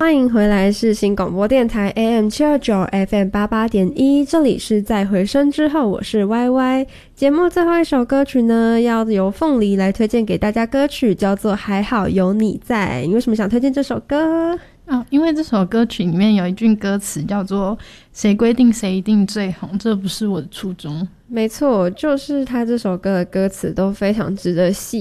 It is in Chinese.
欢迎回来，是新广播电台 AM729 FM88.1， 这里是在回声之后，我是 YY。 节目最后一首歌曲呢，要由凤梨来推荐给大家，歌曲叫做还好有你在。你为什么想推荐这首歌？ 因为这首歌曲里面有一句歌词叫做谁规定谁一定最红，这不是我的初衷。 没错，就是他这首歌的歌词都非常值得细